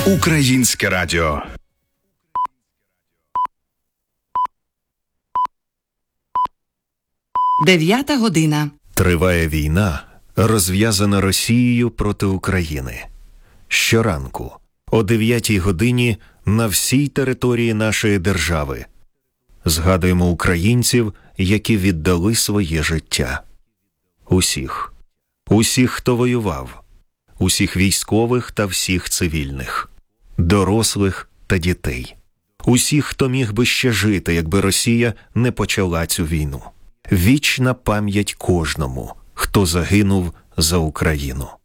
Українське радіо. Дев'ята година. Триває війна, розв'язана Росією проти України. Щоранку, о 9-й годині, на всій території нашої держави згадуємо українців, які віддали своє життя. Усіх. Усіх, хто воював. Усіх військових та всіх цивільних. Дорослих та дітей. Усіх, хто міг би ще жити, якби Росія не почала цю війну. Вічна пам'ять кожному, хто загинув за Україну.